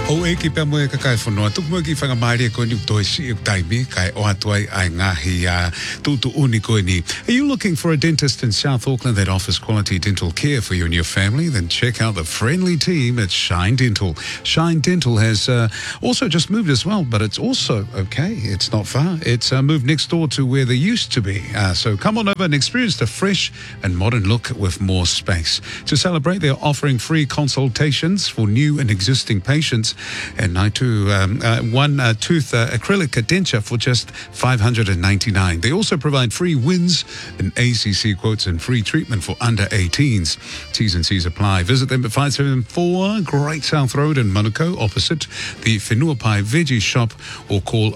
O e ki pia moe ka kai whanua, tuk moe ki whangamari ko ni toi si taimi, kai o atuai ai ngahi tutu uni koe ni. Are you looking for a dentist in South Auckland that offers quality dental care for you and your family? Then check out the friendly team at Shine Dental. Shine Dental has also just moved as well, but it's also okay. It's not far. It's moved next door to where they used to be. So come on over and experience the fresh and modern look with more space. To celebrate, they're offering free consultations for new and existing patients, and one tooth acrylic denture for just $599. They also provide free wins and ACC quotes and free treatment for under 18s. T's and C's apply. Visit them at 574 Great South Road in Manukau, opposite the Whenua Pai Veggie Shop, or call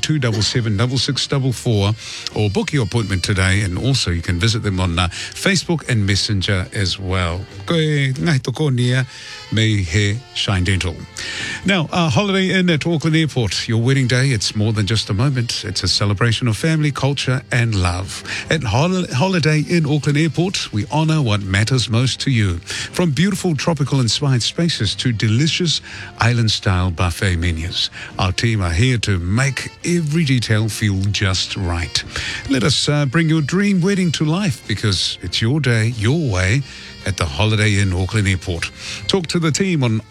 092776644 or book your appointment today. And also you can visit them on Facebook and Messenger as well. Koe ngai toko nia me he Shine Dental. Now, Holiday Inn at Auckland Airport. Your wedding day, it's more than just a moment. It's a celebration of family, culture and love. At Holiday Inn Auckland Airport, we honour what matters most to you. From beautiful tropical inspired spaces to delicious island-style buffet menus, our team are here to make every detail feel just right. Let us bring your dream wedding to life, because it's your day, your way, at the Holiday Inn Auckland Airport. Talk to the team on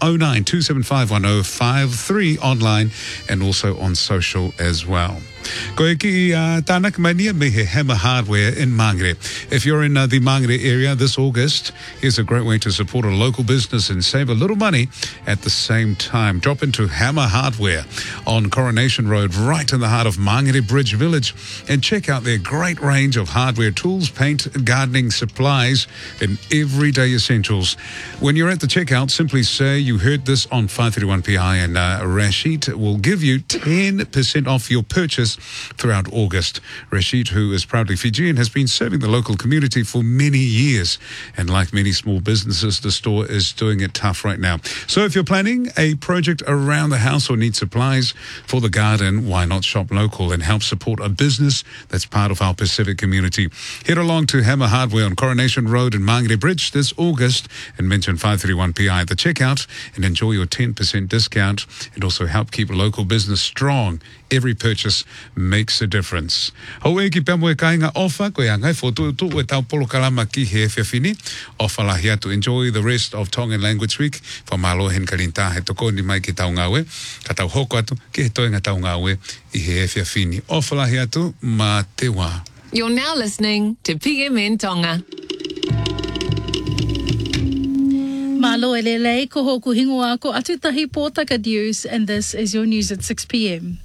0927511053 online and also on social as well. Koe ki tānak mania me he Hammer Hardware in Mangere. If you're in the Mangere area this August, here's a great way to support a local business and save a little money at the same time. Drop into Hammer Hardware on Coronation Road, right in the heart of Mangere Bridge Village, and check out their great range of hardware tools, paint, gardening supplies, and everyday essentials. When you're at the checkout, simply say you heard this on 531PI, and Rashid will give you 10% off your purchase throughout August. Rashid, who is proudly Fijian, has been serving the local community for many years, and like many small businesses, the store is doing it tough right now. So if you're planning a project around the house or need supplies for the garden, why not shop local and help support a business that's part of our Pacific community? Head along to Hammer Hardware on Coronation Road in Mangere Bridge this August and mention 531PI at the checkout and enjoy your 10% discount, and also help keep local business strong. Every purchase makes a difference. Hau e ki pia moe kainga ofa, koe angai fotu tu e tau polo kalama ki he whiawhini. Ofa lahi atu. Enjoy the rest of Tongan Language Week. Whamalo hen karinta he toko ni mai ki tau ngawe. Ka tau hoko atu ki he toenga tau ngawe I he whiawhini. Ofa lahi atu, ma te wā. You're now listening to PMN Tonga. Malo elele, ko hoku hingoa ko atutahi pōtaka news, and this is your news at 6 p.m.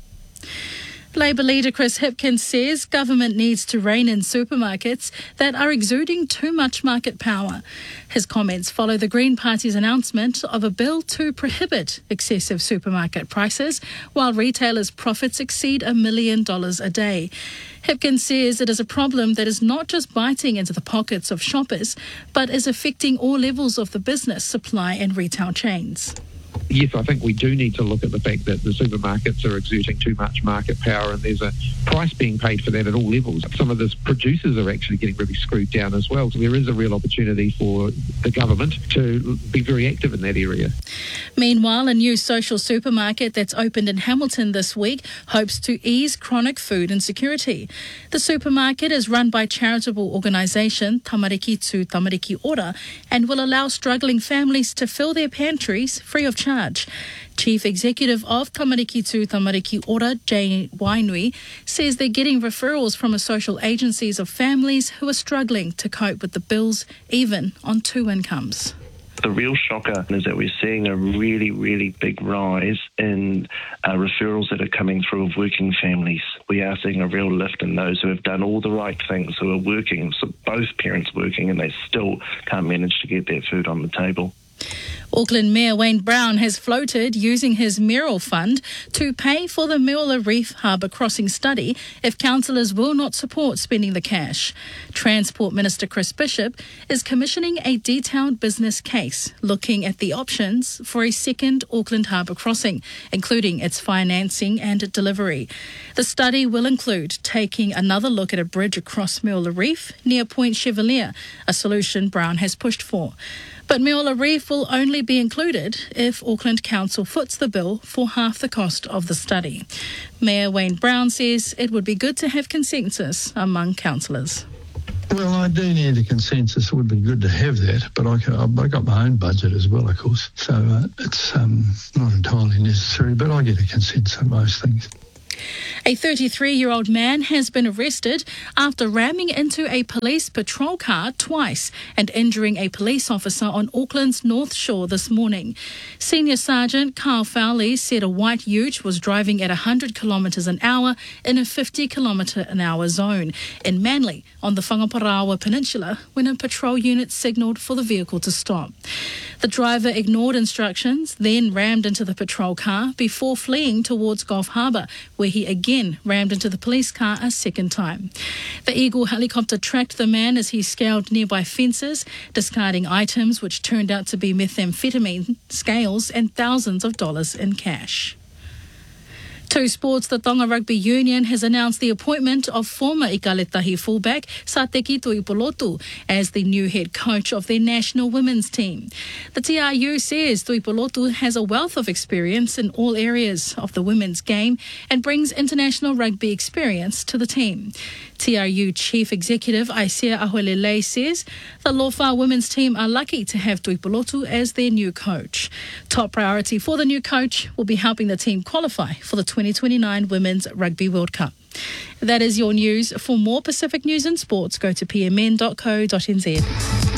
Labour leader Chris Hipkins says government needs to rein in supermarkets that are exuding too much market power. His comments follow the Green Party's announcement of a bill to prohibit excessive supermarket prices while retailers' profits exceed $1 million a day. Hipkins says it is a problem that is not just biting into the pockets of shoppers, but is affecting all levels of the business, supply and retail chains. Yes, I think we do need to look at the fact that the supermarkets are exerting too much market power, and there's a price being paid for that at all levels. Some of the producers are actually getting really screwed down as well. So there is a real opportunity for the government to be very active in that area. Meanwhile, a new social supermarket that's opened in Hamilton this week hopes to ease chronic food insecurity. The supermarket is run by charitable organisation Tamariki Tū Tamariki Ora and will allow struggling families to fill their pantries free of charge. Chief Executive of Tamariki Tū Tamariki Ora, Jane Wainui, says they're getting referrals from social agencies of families who are struggling to cope with the bills, even on two incomes. The real shocker is that we're seeing a really, really big rise in referrals that are coming through of working families. We are seeing a real lift in those who have done all the right things, who are working, so both parents working, and they still can't manage to get that food on the table. Auckland Mayor Wayne Brown has floated using his mayoral fund to pay for the Meola Reef Harbour Crossing study if councillors will not support spending the cash. Transport Minister Chris Bishop is commissioning a detailed business case looking at the options for a second Auckland Harbour crossing, including its financing and delivery. The study will include taking another look at a bridge across Meola Reef near Point Chevalier, a solution Brown has pushed for. But Meola Reef will only be included if Auckland Council foots the bill for half the cost of the study. Mayor Wayne Brown says it would be good to have consensus among councillors. Well, I do need a consensus. It would be good to have that, but I got my own budget as well, of course, so it's not entirely necessary, but I get a consensus on most things. A 33-year-old man has been arrested after ramming into a police patrol car twice and injuring a police officer on Auckland's North Shore this morning. Senior Sergeant Carl Fowley said a white ute was driving at 100 kilometres an hour in a 50 kilometre an hour zone in Manly on the Whangaparaoa Peninsula when a patrol unit signalled for the vehicle to stop. The driver ignored instructions, then rammed into the patrol car before fleeing towards Gulf Harbour, where he again rammed into the police car a second time. The Eagle helicopter tracked the man as he scaled nearby fences, discarding items which turned out to be methamphetamine scales and thousands of dollars in cash. To sports, the Tonga Rugby Union has announced the appointment of former Ikaletahi fullback Sateki Tuipolotu as the new head coach of their national women's team. The TRU says Tuipolotu has a wealth of experience in all areas of the women's game and brings international rugby experience to the team. TRU Chief Executive Aisia Ahoelele says the Lofa women's team are lucky to have Tuipolotu as their new coach. Top priority for the new coach will be helping the team qualify for the 2029 Women's Rugby World Cup. That is your news. For more Pacific news and sports, go to pmn.co.nz.